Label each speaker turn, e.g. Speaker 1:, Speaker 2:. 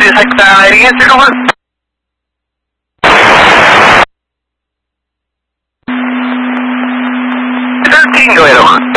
Speaker 1: exakta leiding in circle 1. 13, go ahead, over.